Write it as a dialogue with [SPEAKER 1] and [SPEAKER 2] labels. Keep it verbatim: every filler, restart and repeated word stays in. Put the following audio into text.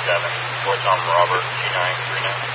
[SPEAKER 1] seven, Fort Tom Robert, two nine three nine.